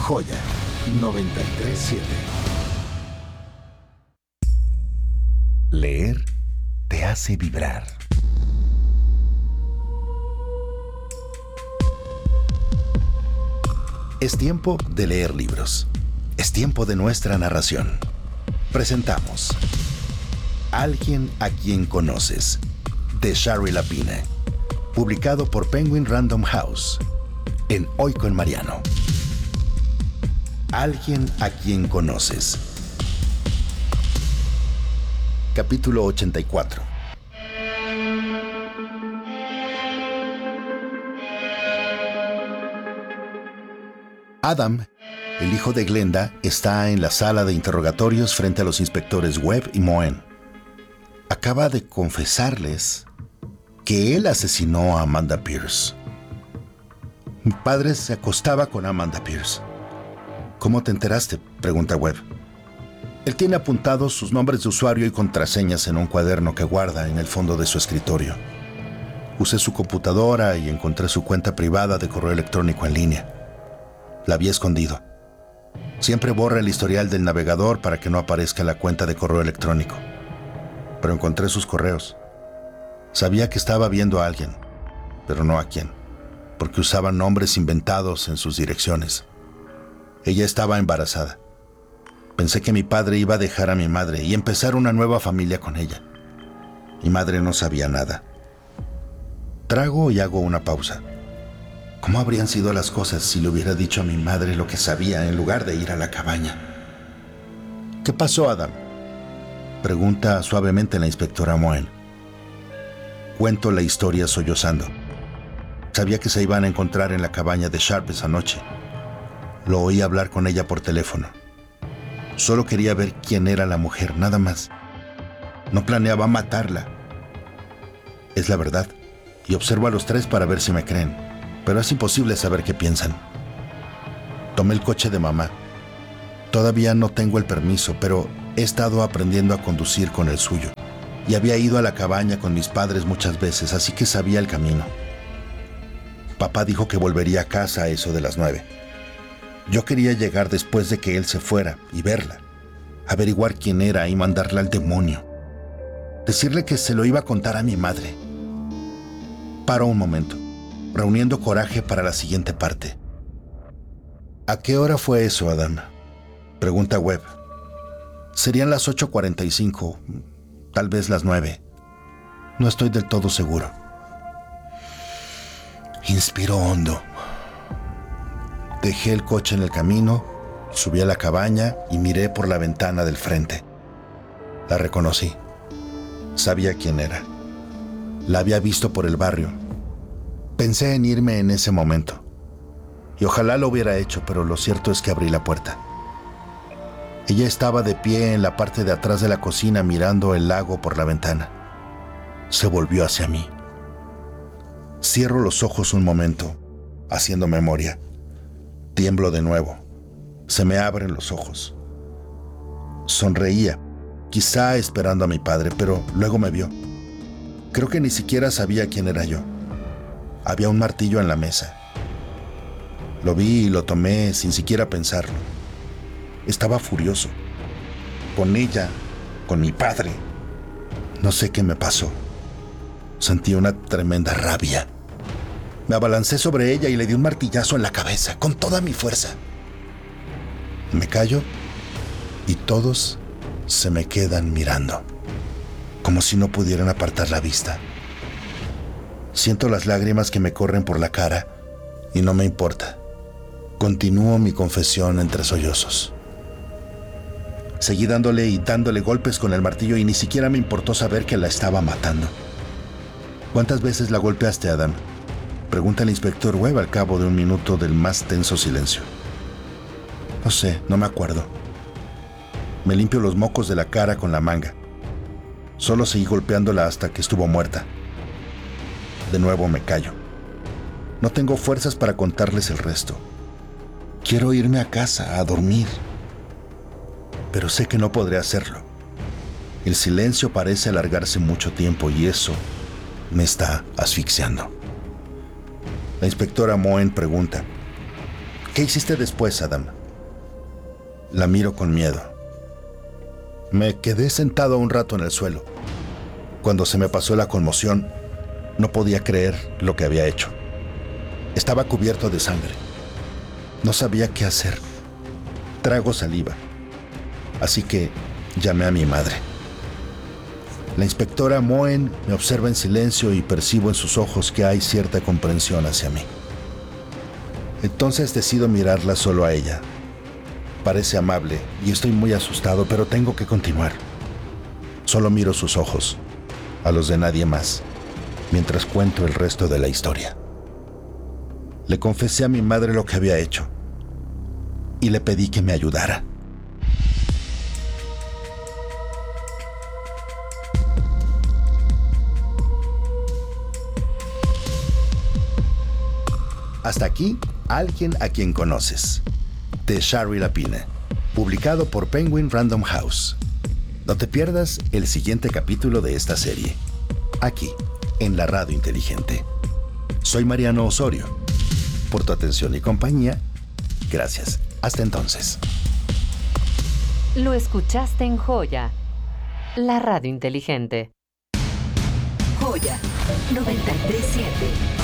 Joya 93.7. Leer te hace vibrar. Es tiempo de leer libros. Es tiempo de nuestra narración. Presentamos Alguien a quien conoces, de Shari Lapine, publicado por Penguin Random House, en Hoy con Mariano. Alguien a quien conoces. Capítulo 84. Adam, el hijo de Glenda, está en la sala de interrogatorios frente a los inspectores Webb y Moen. Acaba de confesarles que él asesinó a Amanda Pierce. Mi padre se acostaba con Amanda Pierce. ¿Cómo te enteraste?, pregunta Webb. Él tiene apuntados sus nombres de usuario y contraseñas en un cuaderno que guarda en el fondo de su escritorio. Usé su computadora y encontré su cuenta privada de correo electrónico en línea. La había escondido. Siempre borra el historial del navegador para que no aparezca la cuenta de correo electrónico. Pero encontré sus correos. Sabía que estaba viendo a alguien, pero no a quién, porque usaba nombres inventados en sus direcciones. Ella estaba embarazada. Pensé que mi padre iba a dejar a mi madre y empezar una nueva familia con ella. Mi madre no sabía nada. Trago y hago una pausa. ¿Cómo habrían sido las cosas si le hubiera dicho a mi madre lo que sabía en lugar de ir a la cabaña? ¿Qué pasó, Adam?, pregunta suavemente la inspectora Moen. Cuento la historia sollozando. Sabía que se iban a encontrar en la cabaña de Sharp esa noche. Lo oí hablar con ella por teléfono. Solo quería ver quién era la mujer, nada más. No planeaba matarla. Es la verdad, y observo a los tres para ver si me creen, pero es imposible saber qué piensan. Tomé el coche de mamá. Todavía no tengo el permiso, pero he estado aprendiendo a conducir con el suyo. Y había ido a la cabaña con mis padres muchas veces, así que sabía el camino. Papá dijo que volvería a casa a eso de las 9. Yo quería llegar después de que él se fuera y verla, averiguar quién era y mandarla al demonio. Decirle que se lo iba a contar a mi madre. Paró un momento, reuniendo coraje para la siguiente parte. ¿A qué hora fue eso, Adam?, pregunta Webb. Serían las 8:45, tal vez las 9. No estoy del todo seguro. Inspiro hondo. Dejé el coche en el camino, subí a la cabaña y miré por la ventana del frente. La reconocí. Sabía quién era. La había visto por el barrio. Pensé en irme en ese momento. Y ojalá lo hubiera hecho, pero lo cierto es que abrí la puerta. Ella estaba de pie en la parte de atrás de la cocina mirando el lago por la ventana. Se volvió hacia mí. Cierro los ojos un momento, haciendo memoria. Tiemblo de nuevo. Se me abren los ojos. Sonreía, quizá esperando a mi padre, pero luego me vio. Creo que ni siquiera sabía quién era yo. Había un martillo en la mesa. Lo vi y lo tomé sin siquiera pensarlo. Estaba furioso. Con ella, con mi padre. No sé qué me pasó. Sentí una tremenda rabia. Me abalancé sobre ella y le di un martillazo en la cabeza, con toda mi fuerza. Me callo y todos se me quedan mirando, como si no pudieran apartar la vista. Siento las lágrimas que me corren por la cara y no me importa. Continúo mi confesión entre sollozos. Seguí dándole y dándole golpes con el martillo y ni siquiera me importó saber que la estaba matando. ¿Cuántas veces la golpeaste, Adam?, pregunta el inspector Webb al cabo de un minuto del más tenso silencio. No sé, no me acuerdo. Me limpio los mocos de la cara con la manga. Solo seguí golpeándola hasta que estuvo muerta. De nuevo me callo. No tengo fuerzas para contarles el resto. Quiero irme a casa, a dormir. Pero sé que no podré hacerlo. El silencio parece alargarse mucho tiempo y eso me está asfixiando. La inspectora Moen pregunta: ¿Qué hiciste después, Adam? La miro con miedo. Me quedé sentado un rato en el suelo. Cuando se me pasó la conmoción, no podía creer lo que había hecho. Estaba cubierto de sangre. No sabía qué hacer. Trago saliva. Así que llamé a mi madre. La inspectora Moen me observa en silencio y percibo en sus ojos que hay cierta comprensión hacia mí. Entonces decido mirarla solo a ella. Parece amable y estoy muy asustado, pero tengo que continuar. Solo miro sus ojos, a los de nadie más, mientras cuento el resto de la historia. Le confesé a mi madre lo que había hecho y le pedí que me ayudara. Hasta aquí, Alguien a quien conoces, de Shari Lapine, publicado por Penguin Random House. No te pierdas el siguiente capítulo de esta serie, aquí, en la Radio Inteligente. Soy Mariano Osorio. Por tu atención y compañía, gracias. Hasta entonces. Lo escuchaste en Joya, la Radio Inteligente. Joya 93.7.